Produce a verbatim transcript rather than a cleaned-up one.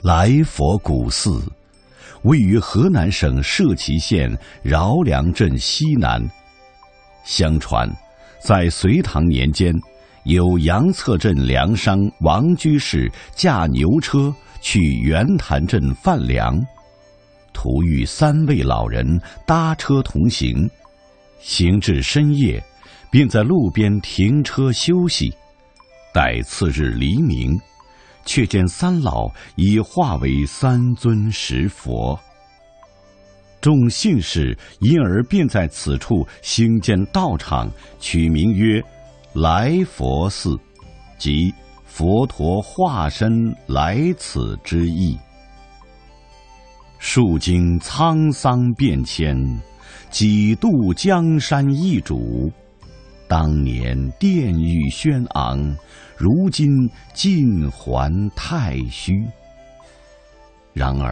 来佛古寺位于河南省社旗县饶梁镇西南。相传，在隋唐年间，有杨策镇粮商王居士驾牛车去袁潭镇贩粮，途遇三位老人搭车同行，行至深夜，便在路边停车休息。待次日黎明，却见三老已化为三尊石佛。众信士因而便在此处兴建道场，取名曰来佛寺，即佛陀化身来此之意。数经沧桑变迁，几度江山易主。当年殿宇轩昂，如今尽还太虚。然而